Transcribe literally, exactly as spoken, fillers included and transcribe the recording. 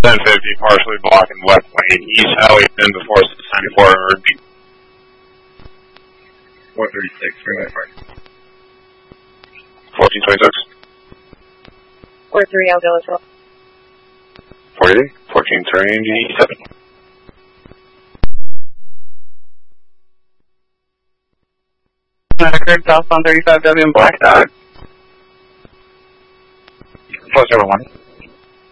ten fifty, partially blocking left lane. East Ellington before six ninety-four emerged. four thirty-six, bring that part. fourteen twenty-six. four three, I'll go as well. forty-eight. fourteen terrain, G seven. Occurred southbound thirty-five W in Black Dog. Close over one.